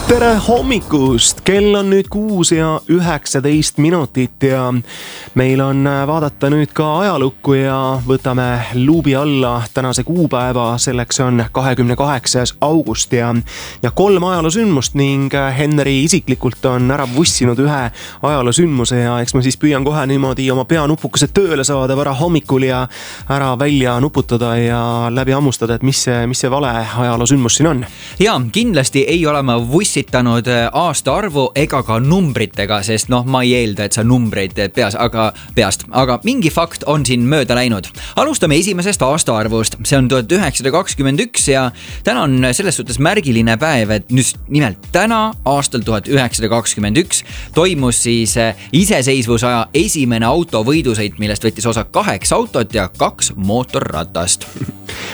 Tere hommikust! Kell on nüüd 6:19 ja meil on vaadata nüüd ka ajalukku ja võtame luubi alla tänase kuupäeva. Selleks on 28. august ja 3 ajaloosündmust ning Henri isiklikult on ära vussinud ühe ajaloosündmuse ja eks ma siis püüan kohe niimoodi oma peanupukesed tööle saada vara hommikul ja ära välja nuputada ja läbi hammustada, et mis see vale ajaloosündmus siin on. Ja kindlasti ei ole ma vussitanud aastaarvu ega ka numbritega, sest ma ei eelda, et sa numbreid peast, aga mingi fakt on siin mööda läinud. Alustame esimesest aastaarvust, see on 1921 ja täna on selles suhtes märgiline päev, et nimelt täna aastal 1921 toimus siis iseseisvusaja esimene autovõidusõit, millest võttis osa 8 autot ja 2 mootorratast.